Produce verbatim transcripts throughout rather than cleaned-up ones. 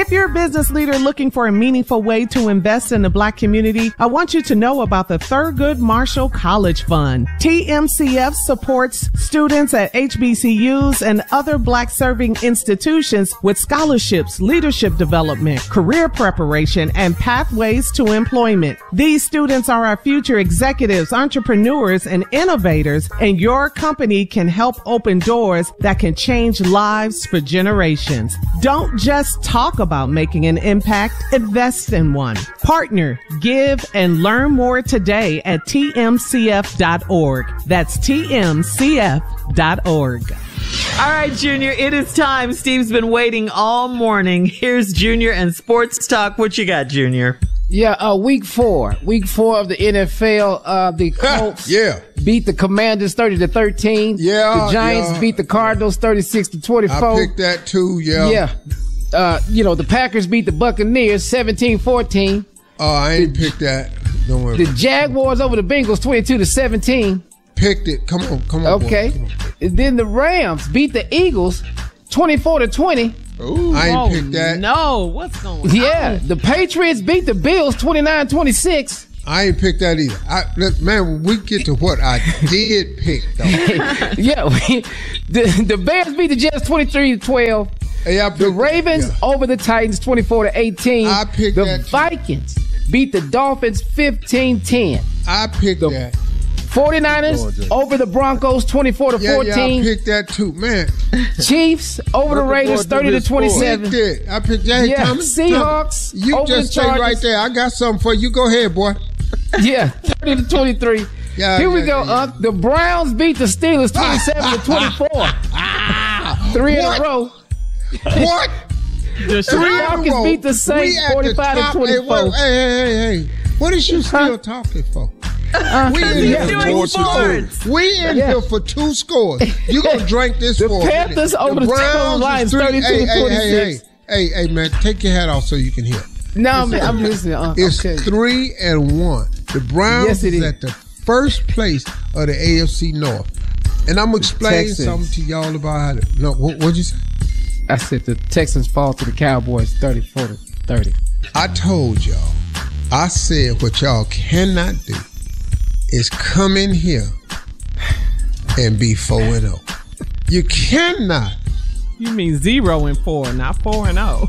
If you're a business leader looking for a meaningful way to invest in the Black community, I want you to know about the Thurgood Marshall College Fund. T M C F supports students at H B C Us and other Black serving institutions with scholarships, leadership development, career preparation, and pathways to employment. These students are our future executives, entrepreneurs, and innovators, and your company can help open doors that can change lives for generations. Don't just talk about making an impact, invest in one. Partner, give, and learn more today at T M C F dot org. That's T M C F dot org. All right, Junior, it is time. Steve's been waiting all morning. Here's Junior and Sports Talk. What you got, Junior? Yeah, uh, week four. Week four of the N F L. Uh, the Colts yeah. beat the Commanders thirty to thirteen. Yeah. The Giants yeah. beat the Cardinals thirty-six to twenty-four. I picked that too, yeah. Yeah. Uh, you know, the Packers beat the Buccaneers seventeen fourteen. Oh, I ain't the, picked that. Don't worry. The Jaguars over the Bengals twenty-two to seventeen. Picked it. Come on, come on. Okay. Boy, come on. And then the Rams beat the Eagles twenty-four to twenty. Ooh, I ain't oh, picked that. No, what's going on? Yeah, the Patriots beat the Bills twenty-nine twenty-six. I ain't picked that either. I, man, when we get to what I did pick, though. yeah, we, the, the Bears beat the Jets twenty-three to twelve. Hey, I the Ravens that, yeah. over the Titans twenty-four to eighteen. I picked the that. The Vikings beat the Dolphins fifteen ten. I picked the that. forty-niners Georgia. Over the Broncos twenty-four to yeah, fourteen. Yeah, I picked that too, man. Chiefs over the Raiders thirty to twenty-seven. I picked, I picked that. Yeah, Tommy, Seahawks Tommy, you over just the stay right there. I got something for you. Go ahead, boy. Yeah, thirty to twenty-three. Yeah, Here yeah, we go, yeah. Unc. The Browns beat the Steelers twenty-seven to twenty-four. Three what? in a row. What? The Falcons beat the Saints forty-five to twenty-four. Hey, hey, hey, hey. What is you still talking for? Uh, we in yeah. here for two scores. We in yeah. here for two scores. You gonna drink this the for Panthers over the, the Browns Lions three, thirty-two hey, to twenty-six. Hey, hey, hey, hey, man, take your hat off so you can hear. No, man, I'm listening. Uh, it's okay. three and one. The Browns yes, is, is at the first place of the A F C North, and I'm gonna explain Texans. something to y'all about how. To, no, what, what'd you say? I said the Texans fall to the Cowboys thirty-four to thirty. I told y'all. I said what y'all cannot do is come in here and be four and zero. You cannot. You mean zero and four, not four and zero.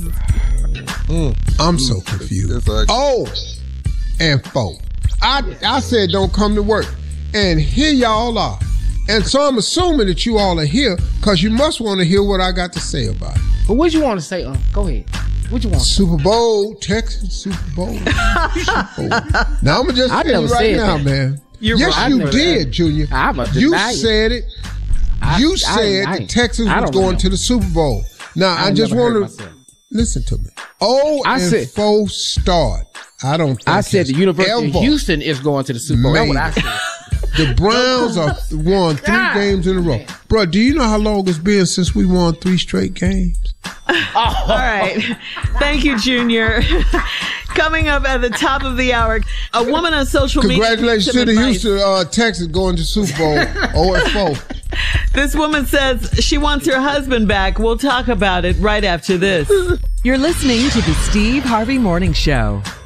Mm, I'm so confused. Oh, and four. I I said don't come to work, and here y'all are. And so I'm assuming that you all are here because you must want to hear what I got to say about it. But what you want to say, um? Go ahead. What you want? Super Bowl, Texas Super Bowl. Super Bowl. Now I'm gonna just tell you right now, that. man. You're yes, right. you did, that. Junior. I'm a you deny said it. I, you I, said I, I, the Texans I was going know. to the Super Bowl. Now I, I just want to listen to me. Oh, I and said, four start. I don't. Think I said the University ever. of Houston is going to the Super Bowl. That's what I said. The Browns are won three God. games in a row. Bro, do you know how long it's been since we won three straight games? Oh. All right. Thank you, Junior. Coming up at the top of the hour, a woman on social Congratulations media. Congratulations to the advice. Houston uh, Texans going to Super Bowl oh and four. This woman says she wants her husband back. We'll talk about it right after this. You're listening to the Steve Harvey Morning Show.